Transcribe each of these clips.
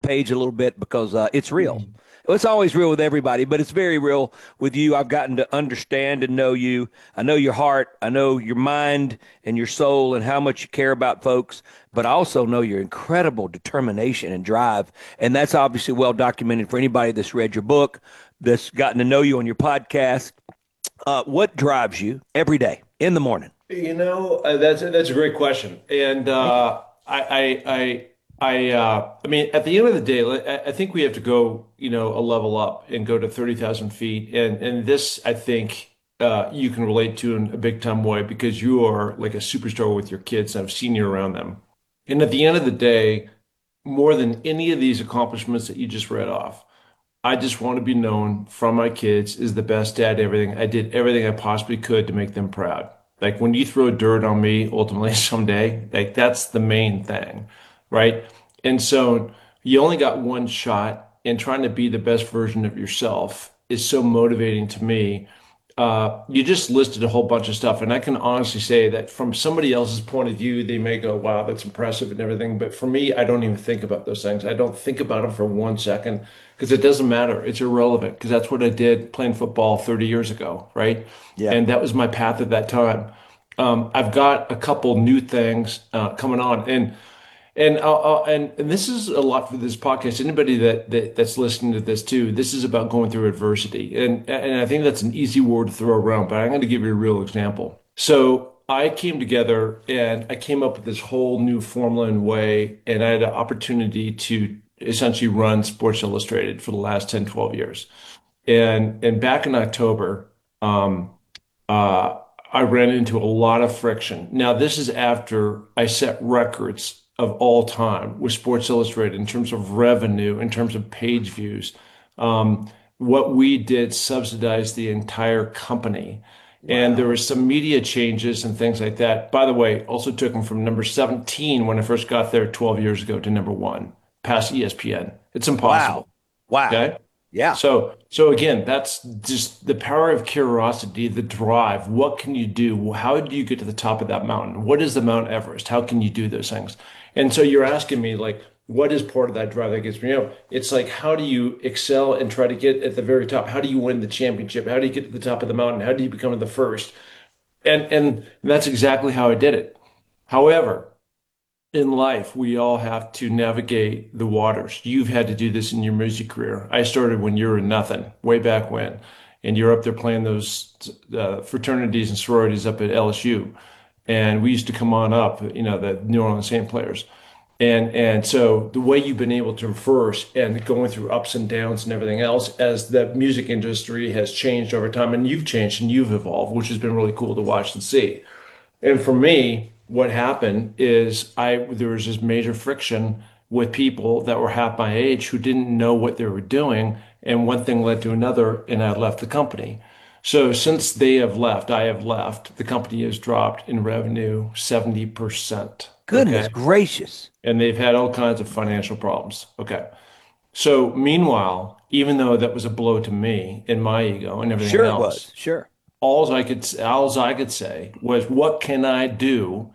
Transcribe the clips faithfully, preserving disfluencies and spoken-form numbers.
page a little bit because uh, it's real. Mhm. Well, it's always real with everybody, but it's very real with you. I've gotten to understand and know you. I know your heart. I know your mind and your soul and how much you care about folks, but I also know your incredible determination and drive. And that's obviously well documented for anybody that's read your book, that's gotten to know you on your podcast. Uh, what drives you every day in the morning? You know, uh, that's that's a great question, and Thank you. uh, I I I I uh, I mean, at the end of the day, like, I I think we have to go, you know, a level up and go to thirty thousand feet, and and this I think uh, you can relate to in a big time way because you are like a superstar with your kids. And I've seen you around them, and at the end of the day, more than any of these accomplishments that you just read off. I just want to be known from my kids as the best dad, everything. I did everything I possibly could to make them proud. Like when you throw dirt on me, ultimately someday, like that's the main thing, right? And so you only got one shot, and trying to be the best version of yourself is so motivating to me. Uh, you just listed a whole bunch of stuff, and I can honestly say that from somebody else's point of view, they may go, "Wow, that's impressive" and everything. But for me, I don't even think about those things. I don't think about them for one second because it doesn't matter. It's irrelevant because that's what I did playing football thirty years ago, right? Yeah. And that was my path at that time. Um, I've got a couple new things uh, coming on, and and uh, uh, and and this is a lot for this podcast. Anybody that, that that's listening to this too, this is about going through adversity, and and I think that's an easy word to throw around, but I'm going to give you a real example. So I came together and I came up with this whole new formula and way, and I had an opportunity to essentially run Sports Illustrated for the last ten, twelve years. And and back in October, um, uh, I ran into a lot of friction. Now, this is after I set records of all time with Sports Illustrated in terms of revenue, in terms of page views. Um, what we did subsidized the entire company. And there Wow. were some media changes and things like that. By the way, also took them from number seventeen when I first got there twelve years ago to number one, past E S P N. It's Wow. impossible. Wow. Okay. Yeah. So, so again, that's just the power of curiosity, the drive. What can you do? How do you get to the top of that mountain? What is the Mount Everest? How can you do those things? And so you're asking me, like, what is part of that drive that gets me up? It's like, how do you excel and try to get at the very top? How do you win the championship? How do you get to the top of the mountain? How do you become the first? And and that's exactly how I did it. However, in life, we all have to navigate the waters. You've had to do this in your music career. I started when you were nothing, way back when, and you're up there playing those uh, fraternities and sororities up at L S U. And we used to come on up, you know, the New Orleans Saint players. And and so the way you've been able to reverse and going through ups and downs and everything else as the music industry has changed over time, and you've changed and you've evolved, which has been really cool to watch and see. And for me, what happened is I there was this major friction with people that were half my age who didn't know what they were doing, and one thing led to another, and I left the company. So since they have left, I have left, the company has dropped in revenue seventy percent. Goodness Okay. gracious. And they've had all kinds of financial problems. Okay. So meanwhile, even though that was a blow to me and my ego and everything Sure it else, was. Sure. all I could all I could say was, what can I do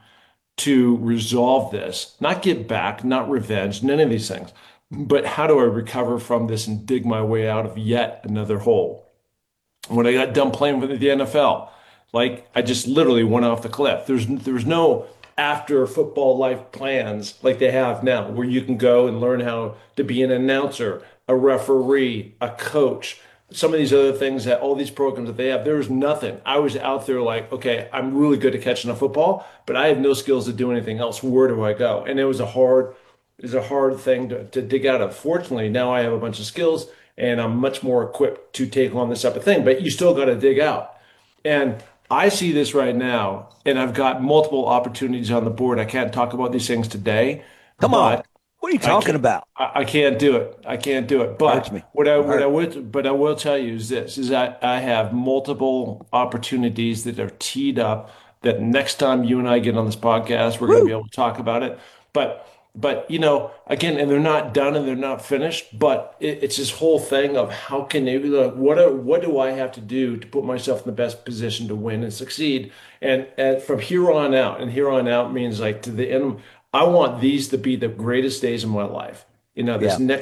to resolve this? Not get back, not revenge, none of these things. But how do I recover from this and dig my way out of yet another hole? When I got done playing with the N F L, like I just literally went off the cliff. There's there's no after football life plans like they have now, where you can go and learn how to be an announcer, a referee, a coach, some of these other things that all these programs that they have. There was nothing. I was out there like, okay, I'm really good at catching a football, but I have no skills to do anything else. Where do I go? And it was a hard is a hard thing to, to dig out of. Fortunately, now I have a bunch of skills and I'm much more equipped to take on this type of thing, but you still got to dig out. And I see this right now, and I've got multiple opportunities on the board. I can't talk about these things today, Come on. but What are you I talking can't about? I, I can't do it. I can't do it. Hurts But me. what I I'm what I hurt. would but I will tell you is this is that I have multiple opportunities that are teed up that next time you and I get on this podcast, we're going to be Woo. able to talk about it. But but you know, again, and they're not done and they're not finished, but it, it's this whole thing of how can they like, what are, what do I have to do to put myself in the best position to win and succeed? And, and from here on out, and here on out means like to the end, I want these to be the greatest days of my life. You know, this Yeah. next